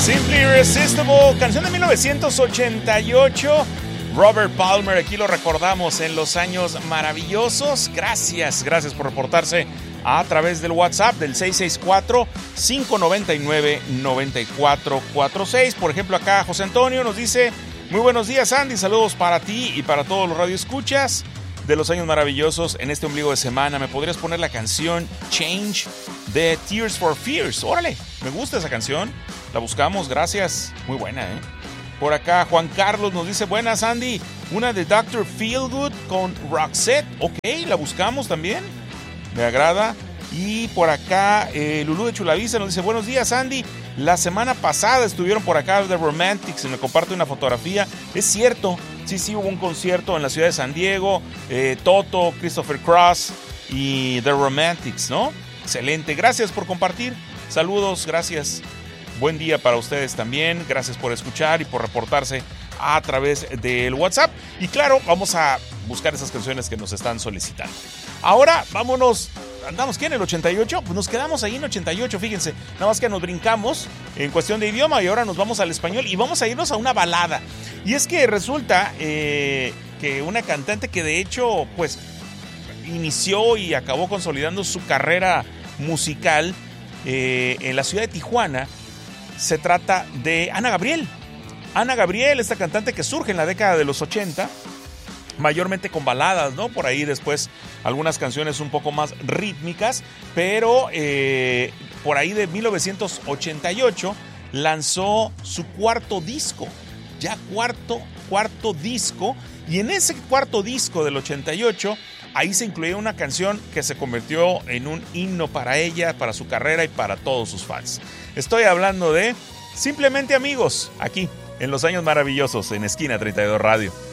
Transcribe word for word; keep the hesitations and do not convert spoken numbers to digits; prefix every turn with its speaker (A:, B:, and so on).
A: Simply Irresistible, canción de mil novecientos ochenta y ocho. Robert Palmer, aquí lo recordamos en los años maravillosos. Gracias, gracias por reportarse a través del WhatsApp del seis seis cuatro, cinco nueve nueve, nueve cuatro cuatro seis. Por ejemplo, acá José Antonio nos dice: muy buenos días, Andy, saludos para ti y para todos los radioescuchas de los años maravillosos en este ombligo de semana. ¿Me podrías poner la canción Change de Tears for Fears? Órale, me gusta esa canción. La buscamos, gracias. Muy buena, ¿eh? Por acá Juan Carlos nos dice: buenas, Andy, una de doctor Feelgood con Roxette. Ok, la buscamos también. Me agrada. Y por acá eh, Lulú de Chulavista nos dice: buenos días, Andy. La semana pasada estuvieron por acá The Romantics y me comparte una fotografía. Es cierto, sí, sí, hubo un concierto en la ciudad de San Diego. Eh, Toto, Christopher Cross y The Romantics, ¿no? Excelente, gracias por compartir. Saludos, gracias. Buen día para ustedes también. Gracias por escuchar y por reportarse a través del WhatsApp. Y claro, vamos a buscar esas canciones que nos están solicitando. Ahora, vámonos. ¿Andamos qué? ¿En el ochenta y ocho? Pues nos quedamos ahí en ochenta y ocho, fíjense. Nada más que nos brincamos en cuestión de idioma y ahora nos vamos al español y vamos a irnos a una balada. Y es que resulta eh, que una cantante que de hecho, pues, inició y acabó consolidando su carrera musical eh, en la ciudad de Tijuana. Se trata de Ana Gabriel. Ana Gabriel, esta cantante que surge en la década de los ochenta, mayormente con baladas, ¿no? Por ahí después algunas canciones un poco más rítmicas, pero eh, por ahí de mil novecientos ochenta y ocho lanzó su cuarto disco, ya cuarto, cuarto disco, y en ese cuarto disco del ochenta y ocho, ahí se incluía una canción que se convirtió en un himno para ella, para su carrera y para todos sus fans. Estoy hablando de Simplemente Amigos, aquí en Los Años Maravillosos, en Esquina treinta y dos Radio.